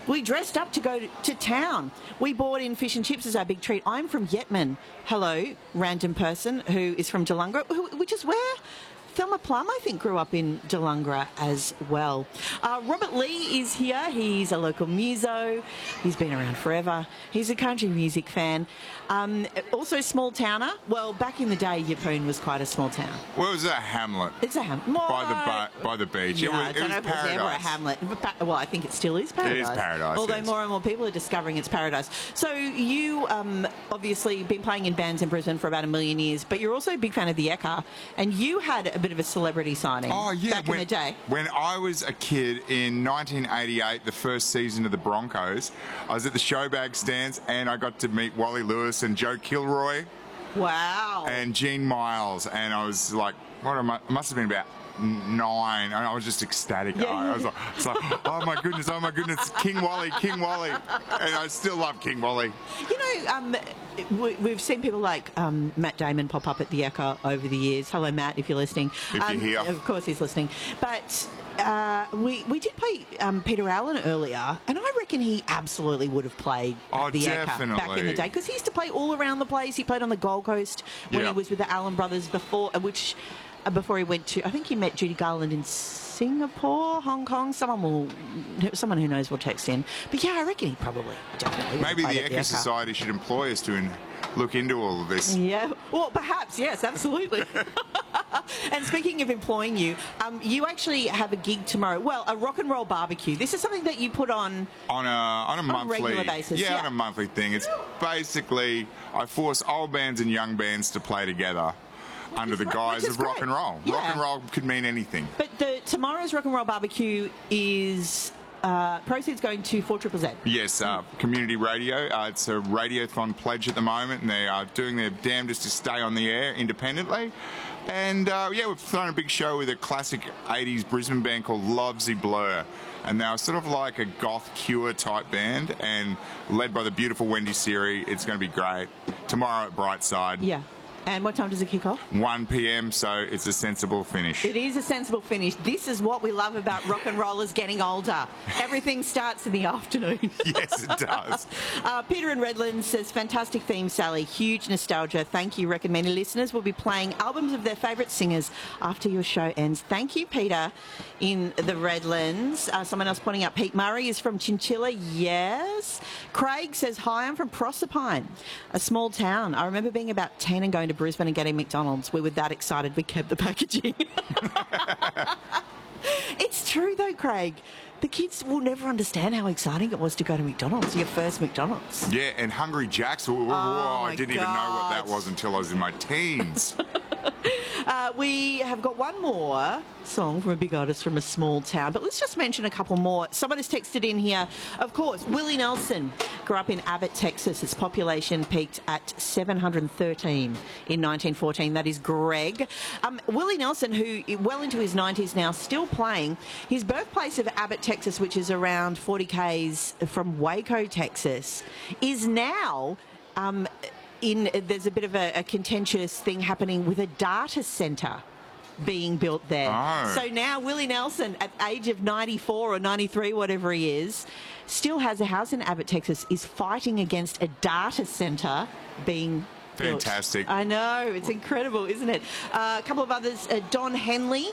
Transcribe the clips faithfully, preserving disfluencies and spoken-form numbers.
We dressed up to go to, to town. We bought in fish and chips as our big treat. I'm from Yetman. Hello, random person who is from Delungra, who, which is where Thelma Plum, I think, grew up in Delungra as well. Uh, Robert Lee is here. He's a local muso. He's been around forever. He's a country music fan. Um, also small towner. Well, back in the day, Yeppoon was quite a small town. Well, it was a hamlet. It's a hamlet. By the, bu- by the beach. No, it was, I it don't was know if it was paradise. ever a hamlet. Well, I think it still is paradise. It is paradise, Although yes. more and more people are discovering it's paradise. So you um, obviously been playing in bands in Brisbane for about a million years, but you're also a big fan of the Ekka, and you had a bit of a celebrity signing oh, yeah. back when, in the day. When I was a kid in nineteen eighty-eight, the first season of the Broncos, I was at the showbag stands and I got to meet Wally Lewis and Joe Kilroy. Wow. And Gene Miles, and I was like, what am I, must have been about nine, and I was just ecstatic. Yeah. I was like, it's like, oh my goodness, oh my goodness, King Wally, King Wally. And I still love King Wally. You know, um, we, we've seen people like um, Matt Damon pop up at the Ekka over the years. Hello, Matt, if you're listening. If um, you're here. Of course he's listening. But uh, we, we did play um, Peter Allen earlier, and I reckon he absolutely would have played Oh, at the Ekka definitely. back in the day, because he used to play all around the place. He played on the Gold Coast when Yeah. he was with the Allen brothers before, uh, which... Uh, before he went to, I think he met Judy Garland in Singapore, Hong Kong. Someone will, someone who knows will text in. But yeah, I reckon he probably definitely. would have Maybe played the at Ekka Society should employ us to in, look into all of this. Yeah, well, perhaps, yes, absolutely. And speaking of employing you, um, you actually have a gig tomorrow. Well, a rock and roll barbecue. This is something that you put on On a on a monthly regular basis, yeah, yeah. on a monthly thing. It's basically I force old bands and young bands to play together under the Which is guise of rock great. and roll. Yeah. Rock and roll could mean anything. But the tomorrow's rock and roll barbecue is uh, proceeds going to four triple Z. Yes, uh, community radio. Uh, it's a radiothon pledge at the moment, and they are doing their damnedest to stay on the air independently. And uh, yeah, we've thrown a big show with a classic eighties Brisbane band called Lovesy Blur. And they're sort of like a goth Cure type band, and led by the beautiful Wendy Seary. It's going to be great. Tomorrow at Brightside. Yeah. And what time does it kick off? one p.m, so it's a sensible finish. It is a sensible finish. This is what we love about rock and rollers getting older. Everything starts in the afternoon. Yes, it does. uh, Peter in Redlands says, fantastic theme, Sally. Huge nostalgia. Thank you. Recommended listeners will be playing albums of their favourite singers after your show ends. Thank you, Peter in the Redlands. Uh, someone else pointing out Pete Murray is from Chinchilla. Yes. Craig says, hi, I'm from Proserpine, a small town. I remember being about ten and going to Brisbane and getting McDonald's. We were that excited we kept the packaging. It's true though, Craig. The kids will never understand how exciting it was to go to McDonald's, your first McDonald's. Yeah, and Hungry Jack's. Whoa, whoa, whoa, Oh, I my didn't even know what that God. was until I was in my teens. Uh, we have got one more song from a big artist from a small town, but let's just mention a couple more. Someone has texted in here, of course, Willie Nelson grew up in Abbott, Texas. Its population peaked at seven hundred thirteen in nineteen fourteen. That is Greg. Um, Willie Nelson, who well into his nineties now, still playing. His birthplace of Abbott, Texas, which is around forty kays from Waco, Texas, is now... Um, In, there's a bit of a, a contentious thing happening with a data centre being built there. Oh. So now Willie Nelson, at the age of ninety-four or ninety-three, whatever he is, still has a house in Abbott, Texas, is fighting against a data centre being built. Fantastic. I know, it's incredible, isn't it? Uh, a couple of others, uh, Don Henley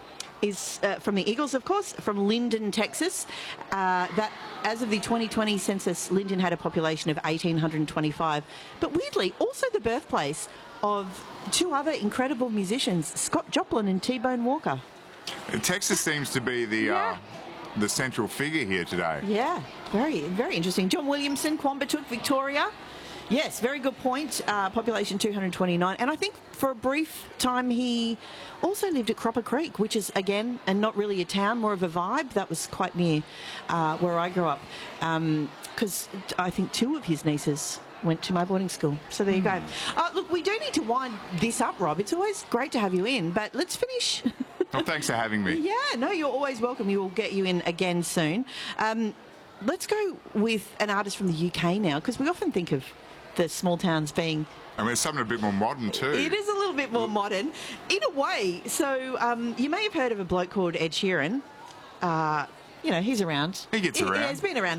is uh, from the Eagles, of course, from Linden, Texas. Uh, that, as of the twenty twenty census, Linden had a population of one thousand eight hundred twenty-five. But weirdly, also the birthplace of two other incredible musicians, Scott Joplin and T-Bone Walker. Texas seems to be the Yeah. uh, the central figure here today. Yeah, very, very interesting. John Williamson, Quambatook, Victoria. Yes, very good point. Uh, population two hundred twenty-nine. And I think for a brief time he also lived at Cropper Creek, which is, again, and not really a town, more of a vibe. That was quite near uh, where I grew up. Because um, I think two of his nieces went to my boarding school. So there you go. Uh, look, we do need to wind this up, Rob. It's always great to have you in, but let's finish. Well, thanks for having me. Yeah, no, you're always welcome. We will get you in again soon. Um, let's go with an artist from the U K now, because we often think of the small towns being... I mean, it's something a bit more modern too. It is a little bit more modern, in a way. So um, you may have heard of a bloke called Ed Sheeran. Uh, you know, he's around. He gets around. Yeah, he's been around.